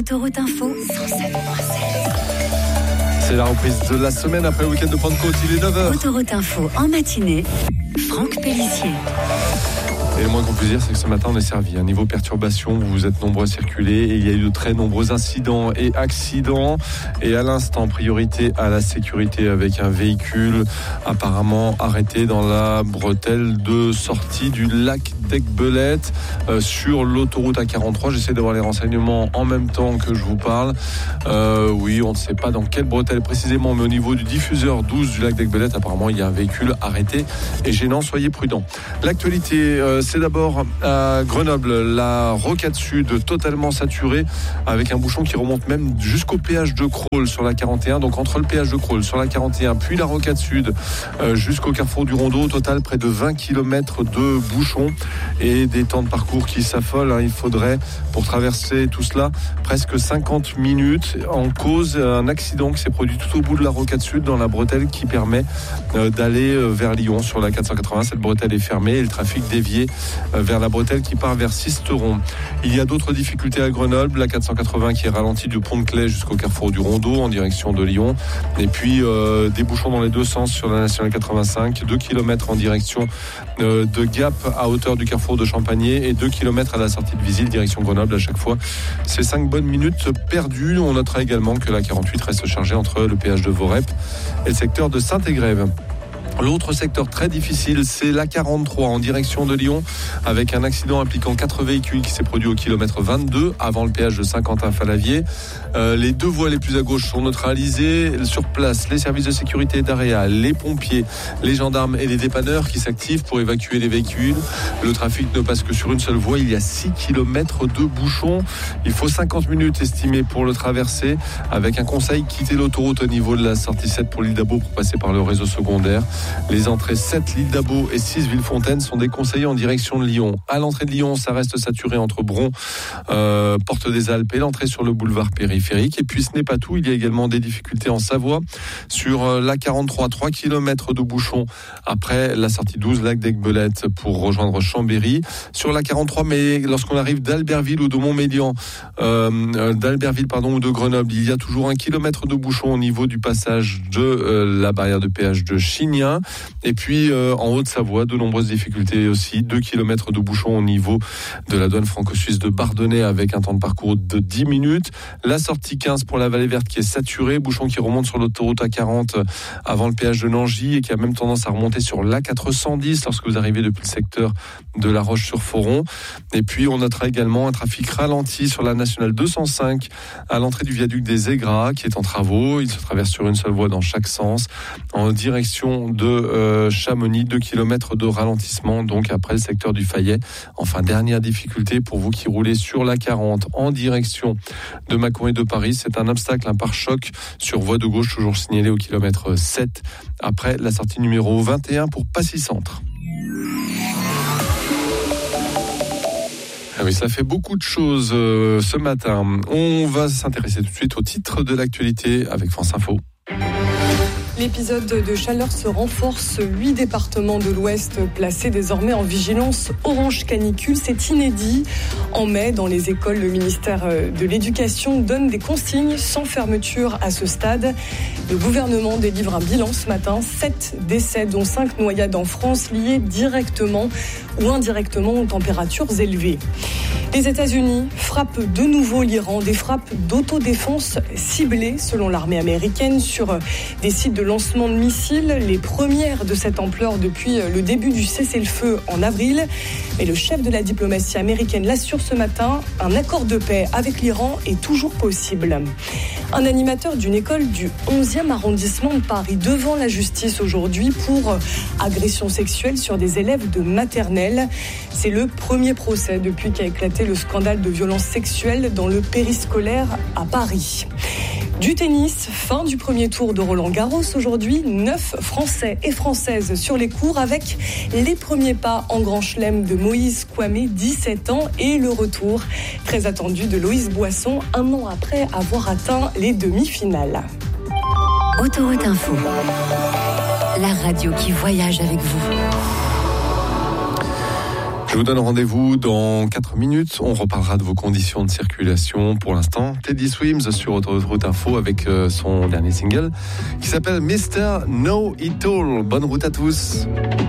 Autoroute Info 107.7. C'est la reprise de la semaine après le week-end de Pentecôte, il est 9h. Autoroute Info en matinée, Franck Pellissier. Et le moins qu'on puisse dire, c'est que ce matin, on est servi. À niveau perturbation, vous êtes nombreux à circuler et il y a eu de très nombreux incidents et accidents. Et à l'instant, priorité à la sécurité avec un véhicule apparemment arrêté dans la bretelle de sortie du lac d'Aiguebelette sur l'autoroute A43. J'essaie d'avoir les renseignements en même temps que je vous parle. Oui, on ne sait pas dans quelle bretelle précisément, mais au niveau du diffuseur 12 du lac d'Aiguebelette, apparemment, il y a un véhicule arrêté et gênant. Soyez prudents. L'actualité, c'est d'abord à Grenoble, la rocade sud totalement saturée avec un bouchon qui remonte même jusqu'au péage de Crolles sur la 41. Donc entre le péage de Crolles sur la 41 puis la rocade sud jusqu'au carrefour du Rondeau, au total près de 20 km de bouchons et des temps de parcours qui s'affolent. Il faudrait pour traverser tout cela presque 50 minutes. En cause un accident qui s'est produit tout au bout de la rocade sud dans la bretelle qui permet d'aller vers Lyon sur la 480. Cette bretelle est fermée et le trafic dévié vers la bretelle qui part vers Sisteron. Il y a d'autres difficultés à Grenoble, la 480 qui est ralentie du pont de Claye jusqu'au carrefour du Rondeau en direction de Lyon, et puis des bouchons dans les deux sens sur la nationale 85, 2 km en direction de Gap à hauteur du carrefour de Champagné et 2 km à la sortie de Visil direction Grenoble. À chaque fois, c'est 5 bonnes minutes perdues. On notera également que la 48 reste chargée entre le péage de Vorep et le secteur de Saint-Égrève. L'autre secteur très difficile, c'est la 43 en direction de Lyon avec un accident impliquant 4 véhicules qui s'est produit au kilomètre 22 avant le péage de Saint-Quentin-Falavier. Les deux voies les plus à gauche sont neutralisées. Sur place, les services de sécurité d'AREA, les pompiers, les gendarmes et les dépanneurs qui s'activent pour évacuer les véhicules. Le trafic ne passe que sur une seule voie. Il y a 6 km de bouchons. Il faut 50 minutes estimées pour le traverser avec un conseil, quitter l'autoroute au niveau de la sortie 7 pour l'île d'Abo pour passer par le réseau secondaire. Les entrées 7 l'île d'Abo et 6 Villefontaine sont déconseillées en direction de Lyon. À l'entrée de Lyon, ça reste saturé entre Bron, Porte des Alpes et l'entrée sur le boulevard périphérique. Et puis ce n'est pas tout, il y a également des difficultés en Savoie sur la 43, 3 km de bouchons après la sortie 12 lac d'Aiguebelette pour rejoindre Chambéry. Sur la 43, mais lorsqu'on arrive d'Albertville ou de Montmélian, ou de Grenoble, il y a toujours 1 km de bouchons au niveau du passage de la barrière de péage de Chignin. Et puis en Haute-Savoie, de nombreuses difficultés aussi, 2 km de bouchons au niveau de la douane franco-suisse de Bardonnay avec un temps de parcours de 10 minutes. La sortie 15 pour la Vallée Verte qui est saturée, bouchon qui remonte sur l'autoroute A40 avant le péage de Nangy et qui a même tendance à remonter sur l'A410 lorsque vous arrivez depuis le secteur de La Roche-sur-Foron. Et puis on notera également un trafic ralenti sur la nationale 205 à l'entrée du viaduc des Aigras qui est en travaux. Il se traverse sur une seule voie dans chaque sens en direction de Chamonix, 2 km de ralentissement donc après le secteur du Fayet. Enfin, dernière difficulté pour vous qui roulez sur la 40 en direction de Mâcon et de Paris, c'est un obstacle, un pare-choc sur voie de gauche toujours signalé au kilomètre 7 après la sortie numéro 21 pour Passy Centre. Ah oui, ça fait beaucoup de choses ce matin. On va s'intéresser tout de suite au titre de l'actualité avec France Info. L'épisode de chaleur se renforce. 8 départements de l'Ouest placés désormais en vigilance orange canicule. C'est inédit. En mai, dans les écoles, le ministère de l'Éducation donne des consignes sans fermeture à ce stade. Le gouvernement délivre un bilan ce matin. 7 décès, dont 5 noyades en France, liés directement ou indirectement aux températures élevées. Les États-Unis frappent de nouveau l'Iran. Des frappes d'autodéfense ciblées, selon l'armée américaine, sur des sites de lancement de missiles, les premières de cette ampleur depuis le début du cessez-le-feu en avril. Mais le chef de la diplomatie américaine l'assure ce matin, un accord de paix avec l'Iran est toujours possible. Un animateur d'une école du 11e arrondissement de Paris devant la justice aujourd'hui pour agression sexuelle sur des élèves de maternelle. C'est le premier procès depuis qu'a éclaté le scandale de violence sexuelle dans le périscolaire à Paris. Du tennis, fin du premier tour de Roland-Garros aujourd'hui. 9 Français et Françaises sur les cours avec les premiers pas en Grand Chelem de Moïse Kouamé, 17 ans, et le retour très attendu de Loïs Boisson, un an après avoir atteint les demi-finales. Autoroute Info, la radio qui voyage avec vous. Je Je vous donne rendez-vous dans 4 minutes. On reparlera de vos conditions de circulation. Pour l'instant, Teddy Swims sur Autoroute Info avec son dernier single qui s'appelle Mr. Know It All. Bonne route à tous.